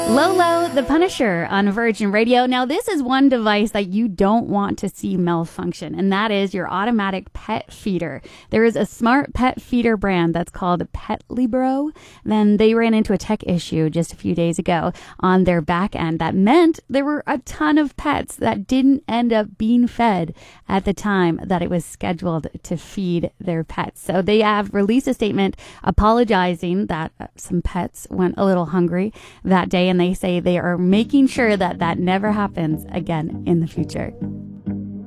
Lolo, the Punisher on Virgin Radio. Now, this is one device that you don't want to see malfunction, and that is your automatic pet feeder. There is a smart pet feeder brand that's called PetLibro. Then they ran into a tech issue just a few days ago on their back end that meant there were a ton of pets that didn't end up being fed at the time that it was scheduled to feed their pets. So they have released a statement apologizing that some pets went a little hungry that day, and they say they are making sure that that never happens again in the future.